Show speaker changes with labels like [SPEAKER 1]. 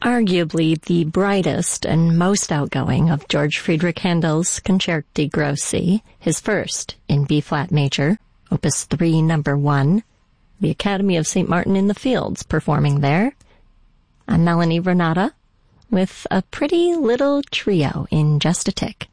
[SPEAKER 1] arguably the brightest and most outgoing of George Friedrich Handel's Concerti Grossi, his first in B-flat major, Opus 3, number 1, the Academy of St. Martin in the Fields performing there. I'm Melanie Vernata with a pretty little trio in just a tick.